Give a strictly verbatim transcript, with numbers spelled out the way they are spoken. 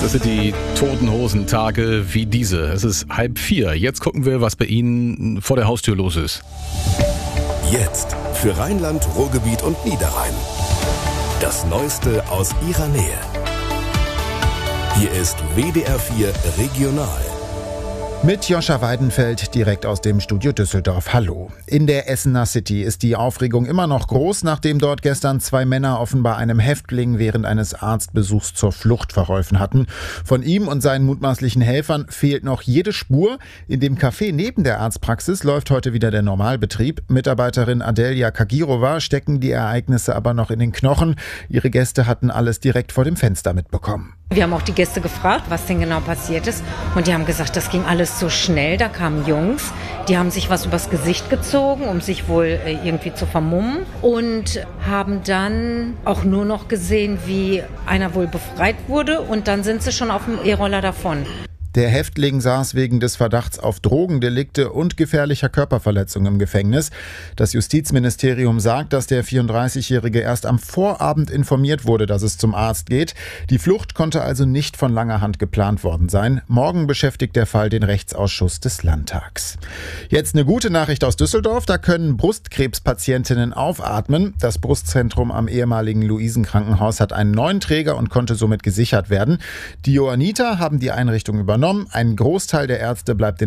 Das sind die Toten Hosen Tage wie diese. Es ist halb vier. Jetzt gucken wir, was bei Ihnen vor der Haustür los ist. Jetzt für Rheinland, Ruhrgebiet und Niederrhein. Das Neueste aus Ihrer Nähe. Hier ist W D R vier Regional. Mit Joscha Weidenfeld direkt aus dem Studio Düsseldorf. Hallo. In der Essener City ist die Aufregung immer noch groß, nachdem dort gestern zwei Männer offenbar einem Häftling während eines Arztbesuchs zur Flucht verholfen hatten. Von ihm und seinen mutmaßlichen Helfern fehlt noch jede Spur. In dem Café neben der Arztpraxis läuft heute wieder der Normalbetrieb. Mitarbeiterin Adelia Kagirova stecken die Ereignisse aber noch in den Knochen. Ihre Gäste hatten alles direkt vor dem Fenster mitbekommen. Wir haben auch die Gäste gefragt, was denn genau passiert ist. Und die haben gesagt, das ging alles so schnell. Da kamen Jungs, die haben sich was übers Gesicht gezogen, um sich wohl irgendwie zu vermummen. Und haben dann auch nur noch gesehen, wie einer wohl befreit wurde. Und dann sind sie schon auf dem E-Roller davon. Der Häftling saß wegen des Verdachts auf Drogendelikte und gefährlicher Körperverletzung im Gefängnis. Das Justizministerium sagt, dass der vierunddreißigjährige erst am Vorabend informiert wurde, dass es zum Arzt geht. Die Flucht konnte also nicht von langer Hand geplant worden sein. Morgen beschäftigt der Fall den Rechtsausschuss des Landtags. Jetzt eine gute Nachricht aus Düsseldorf. Da können Brustkrebspatientinnen aufatmen. Das Brustzentrum am ehemaligen Luisenkrankenhaus hat einen neuen Träger und konnte somit gesichert werden. Die Johanniter haben die Einrichtung übernommen. Ein Großteil der Ärzte bleibt in